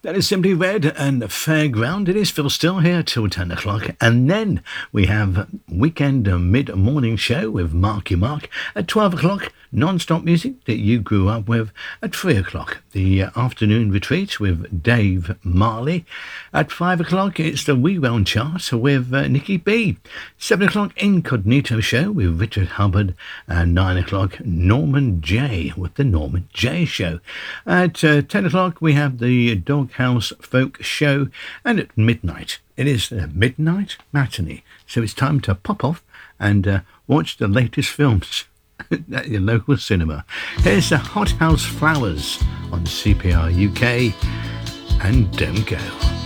That is Simply Red and Fairground. It is Phil Still here till 10 o'clock. And then we have Weekend Mid-Morning Show with Marky Mark at 12 o'clock. Non-stop music that you grew up with at 3 o'clock. The afternoon retreat with Dave Marley. At 5 o'clock, it's the Rewound Chart with Nikki B. 7 o'clock, Incognito Show with Richard Hubbard. And 9 o'clock, Norman J with the Norman J Show. At 10 o'clock, we have the Doghouse Folk Show. And at midnight, it is the Midnight Matinee. So it's time to pop off and watch the latest films at your local cinema. Here's the Hot House Flowers on CPR UK, and Don't Go.